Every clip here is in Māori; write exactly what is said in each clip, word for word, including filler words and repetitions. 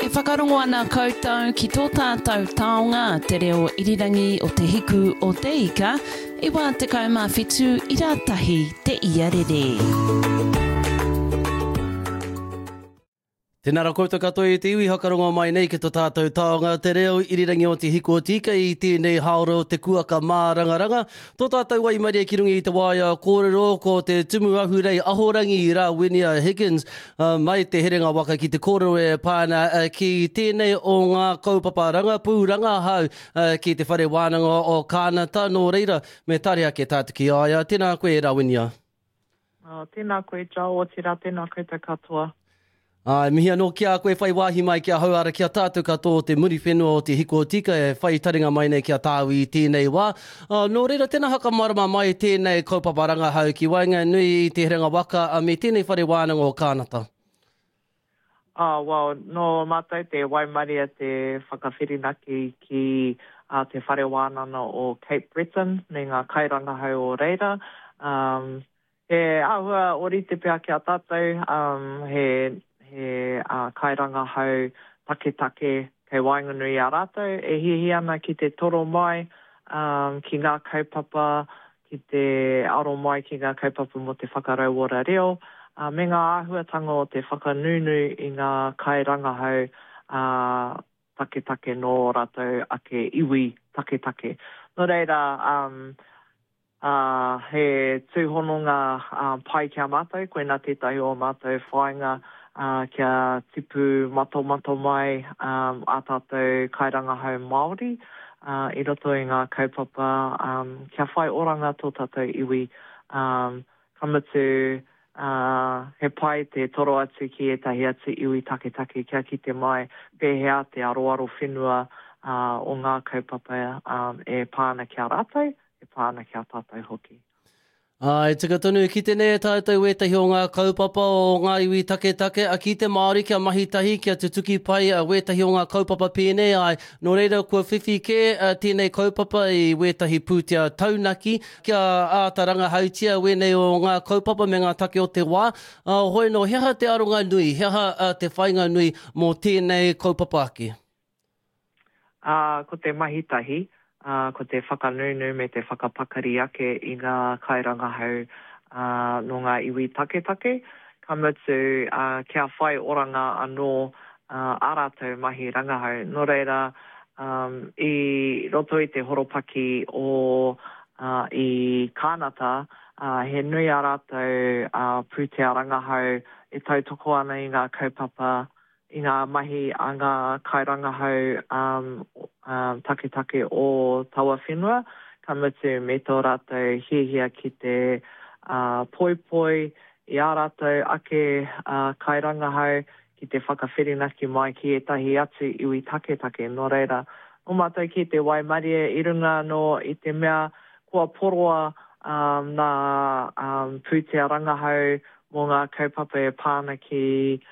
whakarongo ana koutou ki tō tātou taonga te reo irirangi o te hiku o te ika, i wā te kaumawhitu i rātahi te iarere. Tēnā rā koutou katoa i te iwi hakarongo mai nei ki tō tātou taonga te reo irirangi o te hiku o tika i tēnei haoro te kuaka mārangaranga. Tō tātou wai maria ki rungi i te waia kōrero ko te tumu ahurei ahorangi i rā Winia Higgins uh, mai te herenga waka ki te kōrero e pāna uh, ki tēnei o ngā kaupaparanga pūranga hau uh, ki te whare wānanga o Kānata nō reira me tare ake tātu ki aia. Tēnā koe rā Winia. Uh, tēnā koe Joe, o tira tēnā koe te katoa. Ai, mihi anō kia koe whai wāhi mai kia hauara kia tātou katoa te muri whenua o te hiko o tika e whai taringa mai nei kia tāu i tēnei wā. Uh, nō reira, tēnā haka marama mai tēnei kaupaparanga hau ki wainga nui i te herenga waka a me tēnei whare wānanga o Kānata. Ah, well, no mātai te waimaria te whakawhirinaki ki uh, te whare wānanga o Cape Breton, nei ngā kairanga hau o reira. Um, he ahua ori te pēa kia tātou, um, he he uh, kairanga hau take take kei wainganui a rātou, e hihi ana ki te toro mai, um, ki ngā kaupapa, ki te aro mai ki ngā kaupapa mo te whakarauora reo, uh, me ngā āhuatanga o te whakanunu i ngā kairanga hau uh, take take no rātou ake iwi take take. No reira, um, uh, he tūhononga uh, pai kia mātou, koe nā tētahi o mātou whainga, Uh, kia tipu mato mato mai um, a tātou kairanga hau Māori, uh, i roto i ngā kaupapa, um, kia whai oranga tō tātou iwi, um, kamutu uh, he pai te toro atu ki etahi atu iwi take take kia ki te mai, pēhea te aroaro whenua uh, o ngā kaupapa um, e pāna kia rātou, e pāna kia tātou hoki. Ai, tika tonu, ki tēnei tātou wetahi o ngā kaupapa o ngā iwi take take, a ki te Māori kia mahitahi, kia te tuki pai a wetahi o ngā kaupapa pēnei, ai, nō reira kua whiwhi ke a tēnei kaupapa i wetahi pūtea taunaki, kia ātaranga hautia wenei o ngā kaupapa me ngā take o te wā, uh, hoi no, heha te aronga nui, heha uh, te whainga nui mō tēnei kaupapa ake? Uh, ko te mahitahi, Uh, ko te whakanunu me te whakapakari ake i ngā kairanga hau uh, no ngā iwi take take. Ka mutu uh, kia whai oranga anō uh, ārātou mahi rangahau. Nō reira, um, i roto i te horopaki o uh, i Kānata, uh, he nui ārātou uh, pūtea rangahau e tautoko ana i ngā kaupapa i ngā mahi a ngā kairanga hau um, um, take take o taua whenua, ka mutu me tō rātou hihia ki te uh, poi poi i ā rātou ake uh, kairanga hau ki te whakawhirinaki mai ki etahi atu iwi take take no reira. O mātou ki te waimaria i runga no i te mea kua poroa um, nā um, pūtea rangahau mō ngā kaupapa e pāna ki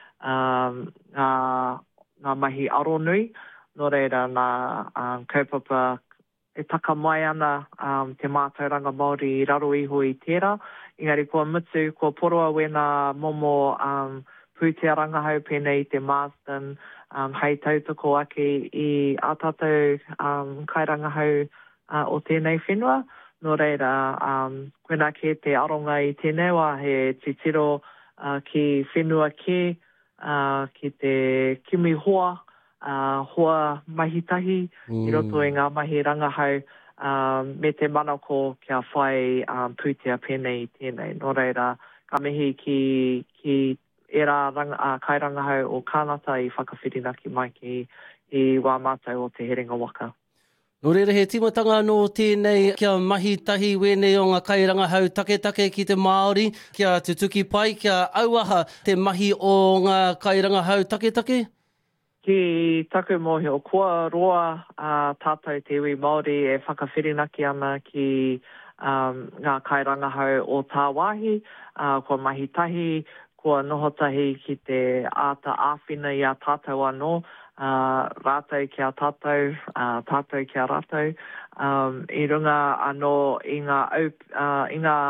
Um, ngā, ngā mahi aronui, no reira ngā um, kaupapa e taka mai ana um, te mātauranga Māori i raro iho i tērā. Engari kua mutu, kua poroa we nā momo um, pūtea rangahau pēnei te Marsden, um, hei tautoko ake i a tātou um, kairangahau uh, o tēnei whenua. No reira, um, koena ke te aronga i tēnei wā he titiro uh, ki whenua ke, Uh, ki te kimi hoa, uh, hoa mahitahi, mm. i roto i ngā mahi rangahau, um, me te manako kia whai um, pūtea pēnei tēnei. Nō reira, ka mihi ki, ki era rang, uh, kai rangahau o Kānata i whakawhirinaki mai ki i wā mātou o te herenga waka. Nō reira, he timatanga no tēnei kia mahitahi wenei o ngā kairanga hau take take ki te Māori, kia te tuki pai, kia auaha te mahi o ngā kairanga hau take take? Ki taku mohi o kua roa uh, tātou te iwi Māori e whakawhirinaki ana ki um, ngā kairanga hau o tā wāhi, uh, kua mahitahi, kua nohotahi ki te āta āwhina i a tātou anō, Uh, rātou kia tātou, uh, tātou kia rātou, um, i runga anō i ngā, uh, i ngā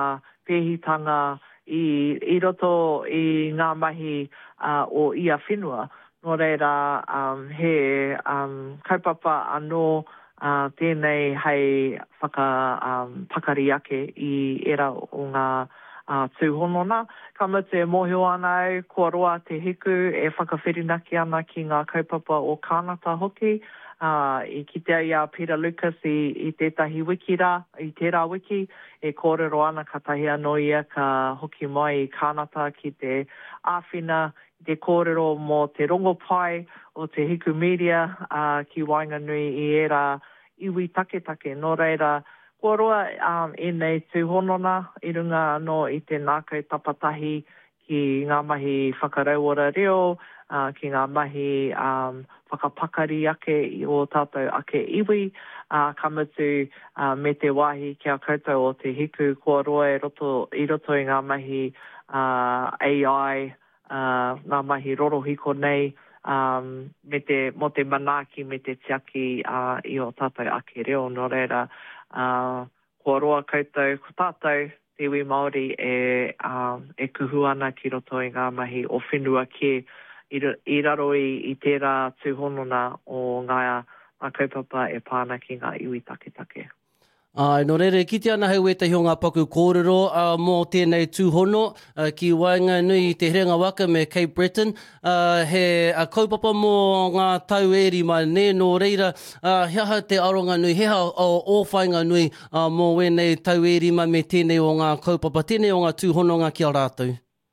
pēhitanga i, i roto i ngā mahi uh, o ia whenua. no reira um, he um, kaupapa anō uh, tēnei hei whaka um, pakari ake i era o ngā uh, tūhonona. Ka mute mōhio ana au, kua roa te hiku e whakawhirinaki ana ki ngā kaupapa o kānata hoki. Uh, I kitea ia Peter Lucas i, i tētahi wiki rā, i tērā wiki, e kōrero ana ka tahi anō ia ka hoki mai i kānata ki te āwhina, te kōrero mō te rongo pai o te hiku media uh, ki Wainganui i era iwi take take. Nō reira, kua roa um, e nei tūhonona i runga anō i te nākau tapatahi ki ngā mahi whakarauora reo, uh, ki ngā mahi um, whakapakari ake i o tātou ake iwi, uh, ka mutu uh, me te wāhi kia koutou o te hiku, kua roa i roto i, roto i ngā mahi uh, A I, uh, ngā mahi rorohiko nei, um, me te, mo te manaki me te tiaki uh, i o tātou ake reo. Nō reira, uh, kua roa koutou, ko tātou, te iwi Māori e, um, e kuhu ana ki roto i ngā mahi o whenua ki i, i raro i, i tērā tūhonona o ngā, ngā kaupapa e pāna ki ngā iwi take take. Ai, no reire, ki te ana hau e tahi o ngā paku kōrero uh, mō tēnei tūhono uh, ki Wainganui i te herenga waka me Cape Breton. Uh, he uh, kaupapa mō ngā tau eri mai ne, no reira, uh, heha te aronga nui, heha o, o Whainganui uh, mō wenei tau eri mai me tēnei o ngā kaupapa, tēnei o ngā tūhononga ki a rātou.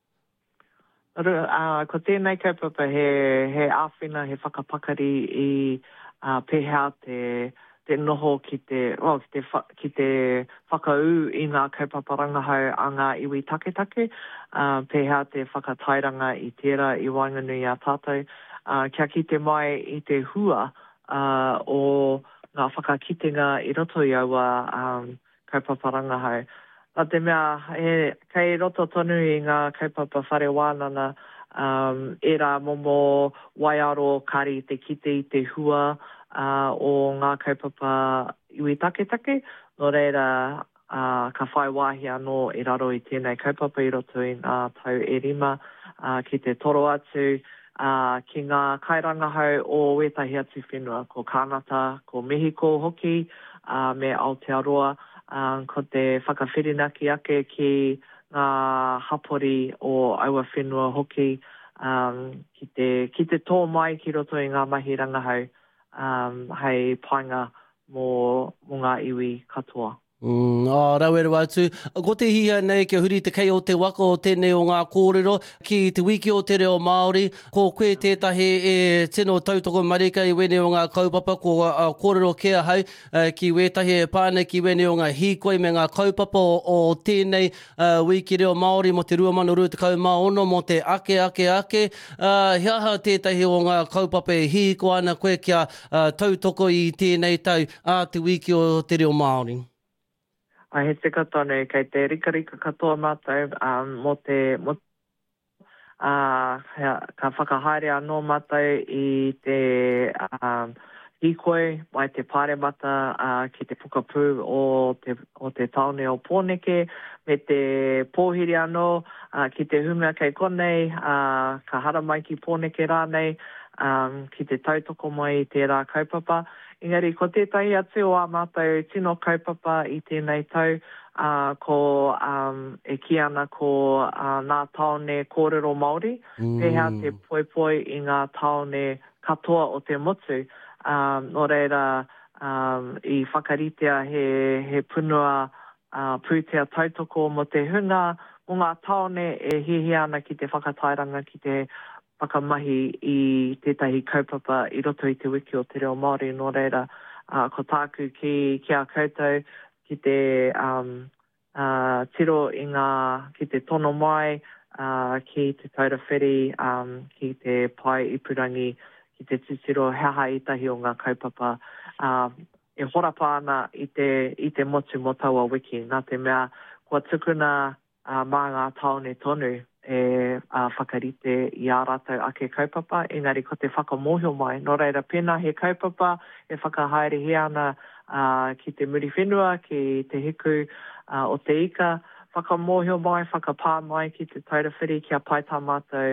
Uh, ko tēnei kaupapa he, he āwhina, he whakapakari i uh, pehea te... te noho ki te, well, ki te, ki te whakau i ngā kaupapa rangahau a ngā iwi take take, uh, pehea te whakatairanga i tērā i Wainganui a tātou. Uh, kia ki te mai i te hua uh, o ngā whakakitenga i roto i aua um, kaupapa rangahau. Nā te mea, he, kei roto tonu i ngā kaupapa whare wānana, um, e rā momo waiaro kari te kite i te hua, Uh, o ngā kaupapa iwi take take, no reira uh, ka whai wāhi anō i raro i tēnei kaupapa i roto i ngā tau e rima uh, ki te toro atu, uh, ki ngā kairangahau o wetahi atu whenua, ko Kānata, ko Mehiko hoki, uh, me Aotearoa, uh, ko te whakawhirinaki ake ki ngā hapori o aua whenua hoki, um, ki, te, ki te tō mai ki roto i ngā mahi rangahau. Um, hei painga mō, mō ngā iwi katoa. Mm, oh, rau eru atu. Ko te hia nei kia huri te kei o te waka o tēnei o ngā kōrero ki te wiki o te reo Māori. Ko koe tētahi e tino tautoko marika i wene o ngā kaupapa, ko uh, kōrero kia hau uh, ki wetahi e pāne ki wene o ngā hīkoi me ngā kaupapa o, o tēnei uh, wiki reo Māori mo te rua mano rua te kaumaono mo te ake ake ake. Uh, hiaha tētahi o ngā kaupapa e hīko ana koe kia uh, tautoko i tēnei tau a te wiki o te reo Māori. A he tika tonu, kei te rika rika katoa mātou, um, mo te, mo, uh, ka whakahaere anō mātou i te um, hīkoi, mai te pāremata uh, ki te pukapū o te, o te taone o Pōneke, me te pōhiri anō uh, ki te hunga kei konei, uh, ka hara mai ki Pōneke rānei, um, ki te tautoko mai i tērā kaupapa. Engari, ko tētahi atu o a mātou tino kaupapa i tēnei tau, uh, ko um, e ki ana ko uh, ngā taone kōrero Māori, mm. Pehea te poipoi i ngā taone katoa o te motu. Um, no reira, um, i whakaritea he, he punua uh, pūtea tautoko mo te hunga, o ngā taone e hihi ana ki te whakatairanga ki te whakamahi i tētahi kaupapa i roto i te wiki o te reo Māori. Nō reira, uh, ko tāku ki, ki a koutou, ki te um, uh, tiro i ngā, ki te tono mai, uh, ki te taurawhiri, um, ki te pai ipurangi, ki te titiro heha i tahi o ngā kaupapa. Uh, e horapa ana i te, i te motu mo taua wiki. Nā te mea, kua tukuna uh, mā ngā taone tonu, e uh, whakarite i a rātou ake kaupapa, engari ko te whakamohio mai. Nō reira, pēnā he kaupapa e whakahaere he ana uh, ki te muri whenua, ki te hiku uh, o te ika, whakamohio mai, whakapā mai ki te taurawhiri, kia pai tā mātou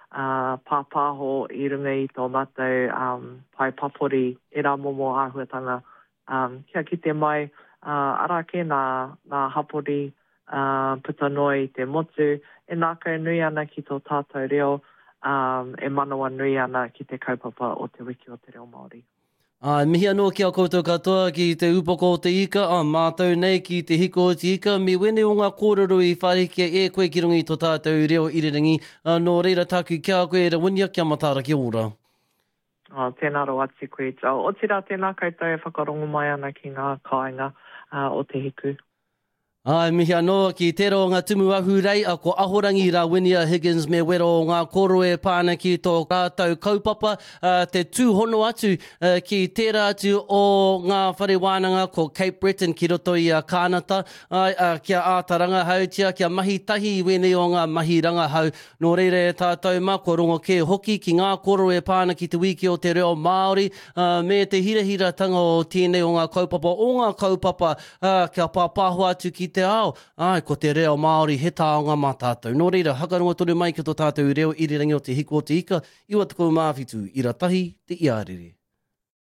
uh, pāpāho I runga I tō mātou um, pai papori e rā momo āhuatanga. Um, kia ki te mai, uh, arake nā, nā hapori uh, putanoi te motu, e nākau nui ana ki tō tātou reo, um, e manawa nui ana ki te kaupapa o te wiki o te reo Māori. Ah, mihi anō ki a koutou katoa ki te upoko o te ika, ah, mātou nei ki te hiko o te ika, mi wene o ngā kōrero I wharekia e koe ki rungi tō tātou reo irirangi, ah, nō reira tāku kia koe e rawinia kia matara ki ora. Oh, tēnā ro ati koe tau. O tira tēnā koutou e whakarongo mai ana ki ngā kāinga uh, o te hiku. Ai, mihi anō, ki tero ngā tumu ahu rei, a ko ahorangi Rawinia Higgins me wero o ngā koroe pāna ki tō rātau kaupapa, uh, te tūhono atu uh, ki tērā atu o ngā whare wānanga ko Cape Breton ki roto I a Kānata, ai, uh, kia ātaranga hautia, kia mahi tahi I wene o ngā mahi rangahau. Nō reire e tātou mā, ko rongo ke hoki ki ngā koroe pāna ki te wiki o te reo Māori, uh, me te hirahiratanga o tēnei o ngā kaupapa, o ngā kaupapa, uh, kia pāpāho atu ki te ao, ai, ko te reo Māori he tāonga mā tātou. Nō reira, hakarongo tonu mai ki tō tātou reo irirangi o te hiko o te ika, iwa tukou māwhitu, ira tahi te iarere.